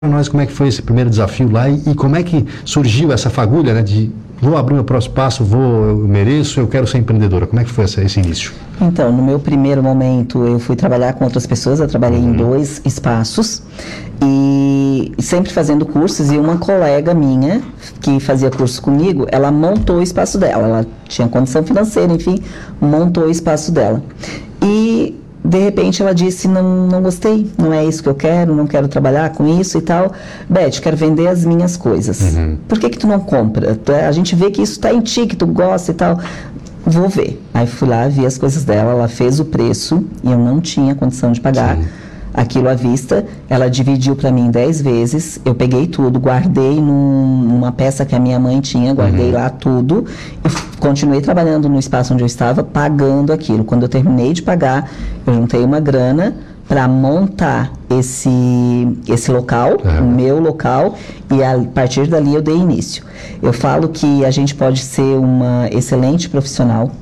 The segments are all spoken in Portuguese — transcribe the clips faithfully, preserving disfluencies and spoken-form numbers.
nós como é que foi esse primeiro desafio lá e, e como é que surgiu essa fagulha, né, de vou abrir meu próximo passo, vou, eu mereço, eu quero ser empreendedora. Como é que foi essa, esse início? Então, no meu primeiro momento, eu fui trabalhar com outras pessoas, eu trabalhei uhum. em dois espaços e sempre fazendo cursos, e uma colega minha que fazia curso comigo, ela montou o espaço dela, ela tinha condição financeira, enfim, montou o espaço dela. E de repente ela disse, não, não gostei, não é isso que eu quero, não quero trabalhar com isso e tal. Beth, quero vender as minhas coisas. Uhum. Por que que tu não compra? A gente vê que isso está em ti, que tu gosta e tal. Vou ver. Aí fui lá, vi as coisas dela, ela fez o preço e eu não tinha condição de pagar. Sim. Aquilo à vista, ela dividiu para mim dez vezes, eu peguei tudo, guardei num, numa peça que a minha mãe tinha, guardei uhum. lá tudo e continuei trabalhando no espaço onde eu estava, pagando aquilo. Quando eu terminei de pagar, eu juntei uma grana para montar esse, esse local, uhum. o meu local, e a partir dali eu dei início. Eu falo que a gente pode ser uma excelente profissional,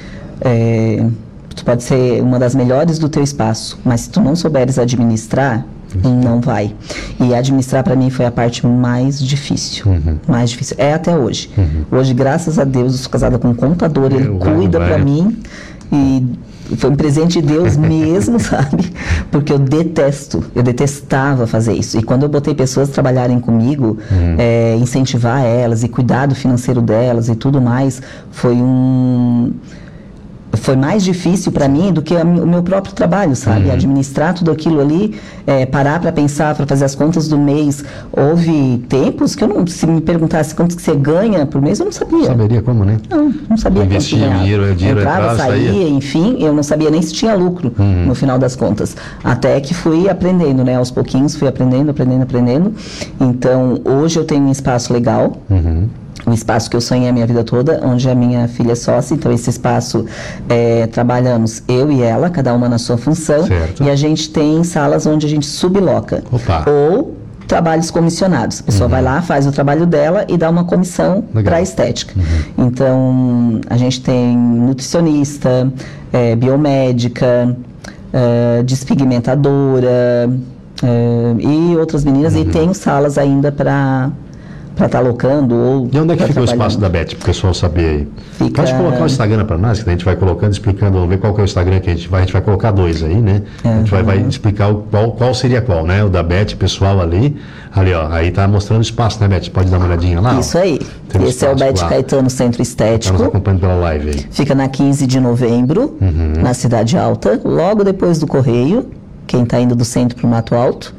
é, tu pode ser uma das melhores do teu espaço, mas se tu não souberes administrar, não vai. E administrar para mim foi a parte mais difícil. Uhum. Mais difícil. É até hoje. Uhum. Hoje, graças a Deus, eu sou casada com um contador, ele eu cuida para mim e foi um presente de Deus mesmo, sabe? Porque eu detesto, eu detestava fazer isso. E quando eu botei pessoas trabalharem comigo, uhum. é, incentivar elas e cuidar do financeiro delas e tudo mais, foi um... foi mais difícil para mim do que a, o meu próprio trabalho, sabe? Uhum. Administrar tudo aquilo ali, é, parar para pensar, para fazer as contas do mês. Houve tempos que eu não, se me perguntasse quanto que você ganha por mês, eu não sabia. Saberia como, né? Não, não sabia quanto que ganhava. Dinheiro, dinheiro entrava, entrava, saía, saía. Enfim, eu não sabia nem se tinha lucro uhum. no final das contas. Até que fui aprendendo, né? Aos pouquinhos fui aprendendo, aprendendo, aprendendo. Então, hoje eu tenho um espaço legal. Uhum. Um espaço que eu sonhei a minha vida toda, onde a minha filha é sócia. Então esse espaço é, trabalhamos eu e ela, cada uma na sua função, certo. E a gente tem salas onde a gente subloca. Opa. Ou trabalhos comissionados. A pessoa uhum. vai lá, faz o trabalho dela e dá uma comissão para a estética. Uhum. Então a gente tem nutricionista, é, biomédica, é, despigmentadora é, e outras meninas, uhum. e tenho salas ainda para para estar tá locando ou... E onde é que fica o espaço da Beth, para o pessoal saber aí? Fica... Pode colocar o Instagram para nós, que a gente vai colocando, explicando, vamos ver qual que é o Instagram que a gente vai, a gente vai colocar dois aí, né? Uhum. A gente vai, vai explicar o, qual, qual seria qual, né? O da Beth, pessoal ali, ali ó, aí tá mostrando o espaço, né, Beth? Pode dar uma olhadinha lá? Isso ó. Aí, tem esse é o Beth lá. Caetano Centro Estético. Estamos acompanhando pela live aí. Fica na quinze de novembro, uhum. na Cidade Alta, logo depois do Correio, quem está indo do centro para o Mato Alto.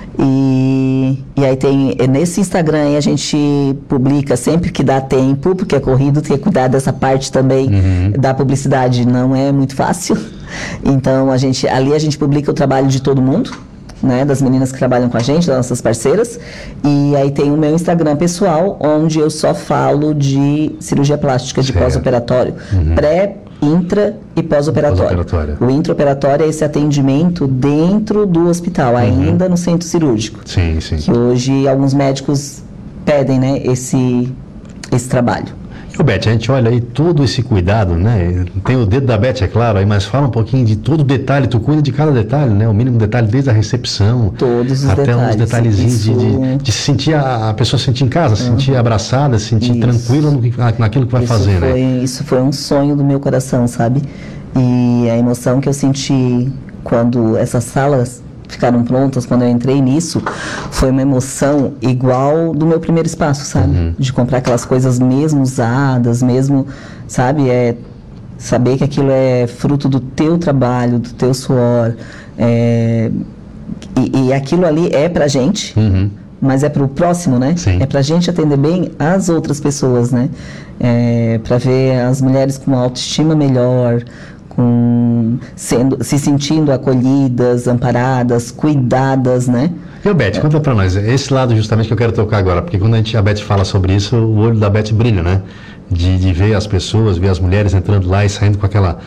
E, e aí tem, nesse Instagram aí a gente publica sempre que dá tempo, porque é corrido, tem que cuidar dessa parte também uhum. da publicidade, não é muito fácil. Então a gente, ali a gente publica o trabalho de todo mundo, né, das meninas que trabalham com a gente, das nossas parceiras. E aí tem o meu Instagram pessoal, onde eu só falo de cirurgia plástica, de certo. Pós-operatório, uhum. pré intra e pós-operatório. Pós o intraoperatório é esse atendimento dentro do hospital, uhum. ainda no centro cirúrgico. Sim, sim. Que hoje alguns médicos pedem, né, esse, esse trabalho. E o Beth, a gente olha aí todo esse cuidado, né? Tem o dedo da Beth, é claro, aí, mas fala um pouquinho de todo detalhe, tu cuida de cada detalhe, né? O mínimo detalhe desde a recepção. Todos os até detalhes. Até uns detalhezinhos isso... de, de, de se sentir, a, a pessoa se sentir em casa, se uhum. sentir abraçada, se sentir isso. tranquila no, naquilo que vai isso fazer, foi, né? Isso foi um sonho do meu coração, sabe? E a emoção que eu senti quando essas salas ficaram prontas, quando eu entrei nisso, foi uma emoção igual do meu primeiro espaço, sabe? Uhum. De comprar aquelas coisas mesmo usadas, mesmo, sabe? É saber que aquilo é fruto do teu trabalho, do teu suor. É, e, e aquilo ali é pra gente, uhum. mas é pro próximo, né? Sim. É pra gente atender bem as outras pessoas, né? É, pra ver as mulheres com uma autoestima melhor, com sendo, se sentindo acolhidas, amparadas, cuidadas, né? E o Beth, é. conta pra nós, esse lado justamente que eu quero tocar agora, porque quando a, gente, a Beth fala sobre isso, o olho da Beth brilha, né? De, de ver as pessoas, ver as mulheres entrando lá e saindo com aquela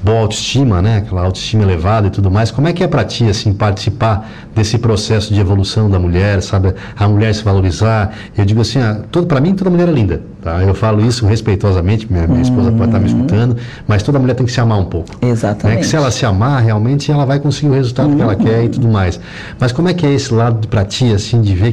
boa autoestima, né? Aquela autoestima elevada e tudo mais. Como é que é para ti, assim, participar desse processo de evolução da mulher, sabe? A mulher se valorizar. Eu digo assim, ah, para mim toda mulher é linda, tá? Eu falo isso respeitosamente, minha, minha esposa pode estar me escutando, mas toda mulher tem que se amar um pouco. Exatamente. Né? Que se ela se amar, realmente ela vai conseguir o resultado uhum. que ela quer e tudo mais. Mas como é que é esse lado para ti, assim, de ver